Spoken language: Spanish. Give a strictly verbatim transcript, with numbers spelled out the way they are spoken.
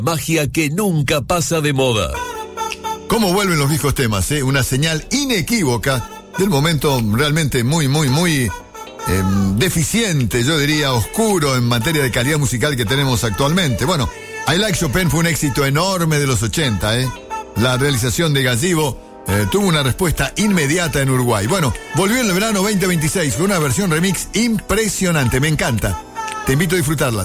Magia que nunca pasa de moda. ¿Cómo vuelven los viejos temas? Eh? Una señal inequívoca del momento realmente muy, muy, muy eh, deficiente, yo diría oscuro en materia de calidad musical que tenemos actualmente. Bueno, I Like Chopin fue un éxito enorme de los ochenta, ¿eh? La realización de Gallego eh, tuvo una respuesta inmediata en Uruguay. Bueno, volvió en el verano veinte veintiséis con una versión remix impresionante, me encanta. Te invito a disfrutarla.